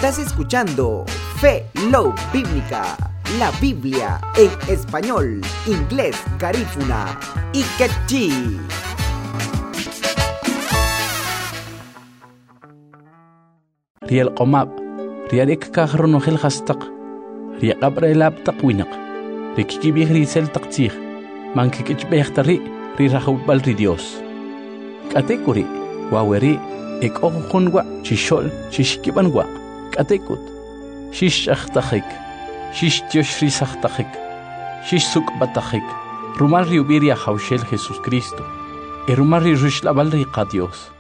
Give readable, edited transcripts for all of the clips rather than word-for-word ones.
Estás escuchando Fe Love Bíblica, la Biblia en español, inglés, garífuna y quechí. Riel qomab, riarik kahron ojel hastaq, riaqabra elab taqwinaq, rikikibih risel taqtih, mankikich behtari, rirahubal ri Dios. Katekuri, waweri, ek okhunwa, chishol, chishkibanwa, katekut, shish achtahik, shish tiosh risachtahik, shish sukbatahik, rumal riubiria haushel Jesus Cristo, rumal rishlabal riqa Dios.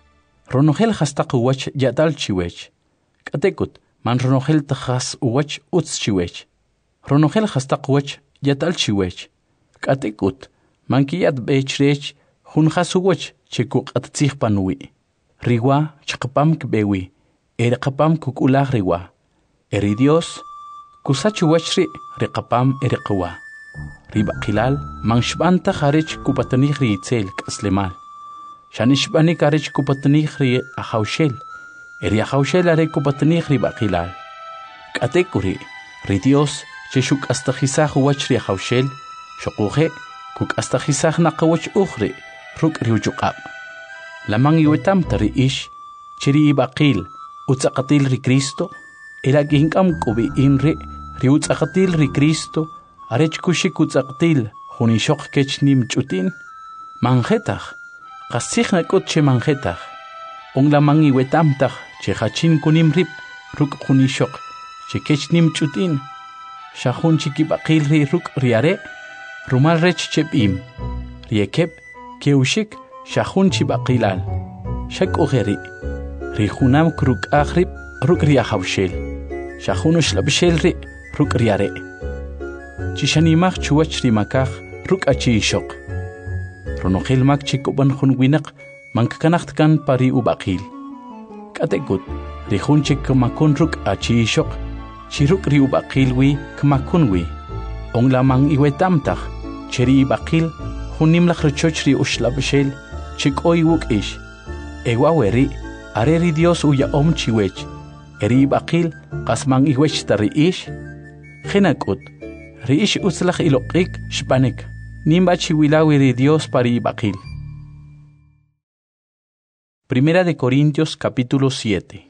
Ronogel hastaq uwach yatal chiwech. Katekut, man ronogel tajas uwach uts chiwech. Ronogel hastaq uwach yatal chiwech. Katekut, man kiyat bechrech hunjas uwach chekuk atzih panui. Riwa chakapam kbewi, erekapam kukulah riwa. Eri Dios, kusach uwachri rekapam erekwa. Riba kilal, man shbanta harech kupatanih riitzel kaslemal. Shanishbani karech kupatnih ri ahaushel. Eri ahaushel are kupatnih ri bakilal. Katekuri, ri Dios, cheshuk astajizah uwach ri ahaushel, shokuhe, kuk astajizah naqawach ukhri, ruk riuchukab. Lamang iwetam tari ish, chiri ibakil, utzakatil ri Cristo, elaginkam kubi inri, ri utzakatil ri Cristo, arech kushik utzakatil, hunishok kechnim chutin, manjetach, Qasih nakot che manjetach. Ong lamang iwetamtach che hachin kunim rip ruk kunishok che kechnim chutin. Shahun chikibakil ri ruk riare rumal rech chebim. Riekep keushik shahun chibakilal. Shak ugeri. Rihunam kruk akhrib ruk riahawshel. Shahun shlabshel ri ruk riare. Chishanimach chuach rimakach ruk achishok. Ronogel mak chikuban hunwinak mankakanacht kan pari ubakil. Katekut, rihun chik kamakun ruk achishok, chiruk ri ubakilwi kamakunwi. Ong lamang iwetamtach, cheri ibakil, hunim lachrochoch ri ushlabshel, chik oiwuk ish. Ewaweri, areri Dios uya om chiwech, eri ibakil, kasmang iwech tari ish. Genakut, ri ish uslach ilokik shpanek. Nimba chiwilawi Dios pari bakil. Primera de Corintios capítulo 7.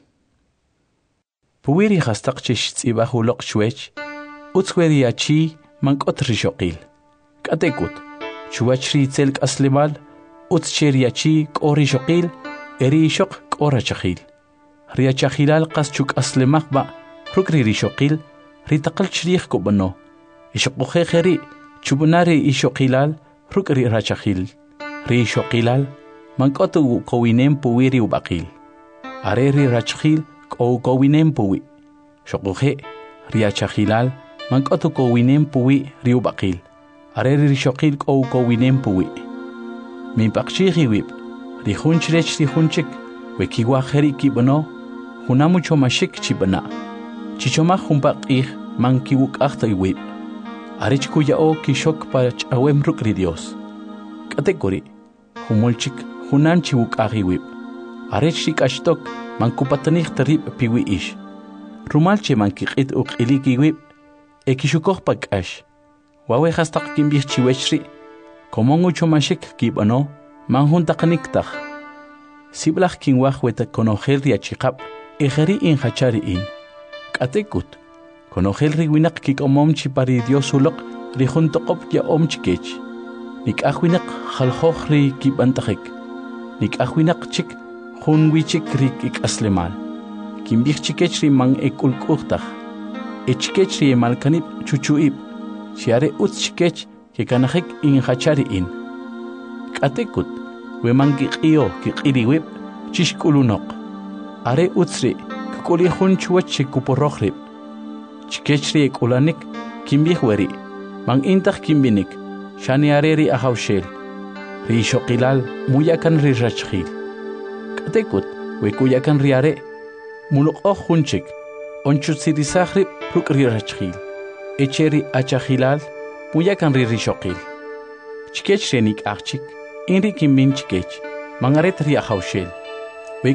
Puwiri hastaq chishtzibah ulok chwech, utzwedi achi mankot rishokil. Katekut, chuachri tzelk aslemal, utzcheri achi kori shokil, eri shok kora chachil. Riachachilal qas aslemak ba, rukri rishokil, ritakal chrich kubano, ishokukheri, Chubunari ishokilal, rukri rachachil. Ri ishokilal, mankotu kowinem puwiri ubakil. Areri rachachil, kowinem puwi. Shokuhe, riachachilal, mankotu kowinem puwi riubakil. Areri rishokil kowinem puwi. Min pakchihi wip, rihunchirech rihunchik, wekiwaheri kibano, hunamucho mashik chibana. Chichomah humpak mankiwuk achta wip. Arech kuyao kishok pach awem rukri Dios. Katekuri, humulchik hunan chiwuk ahiwip. Arech shik ashtok mankupatanich tarib piwi ish. Rumalche mankikit ukiliki wip, ekishukok pak ash. Wawe hastak kimbih chiwechri, komongu chomashik kibano, manhuntakaniktak. Siblach kinwah weta konogel riachikap, ejeri in hachari in. Katekut. Konogel riwinak kik omomchi pari Dios ulok rijuntokop ya omchikech. Nik ahwinak halhoch ri kibantahik. Nik ahwinak chik hunwichik ri kik aslemal. Kimbih chikech ri mang ekulkuhtah. Echikech ri malkanip chuchuib. Chiare utz chikech kikanahik in hachari in. Katekut, we mang kikio kikiriwib chishkulunok. Are utzri kikuli hunchuach chikuporohrib. Chikechri ekulanik kimbih weri, mang intach kimbinik, shani areri ahawshel, ri shokilal muyakan ri rachchil. Katekut, wekuyakan riare, mulok hunchik, onchutsirisahri ruk ri rachchil, echeri achachilal, muyakan ri shokil. Chikechrenik achik, inri kimbin chikech, mangaret ri ahawshel.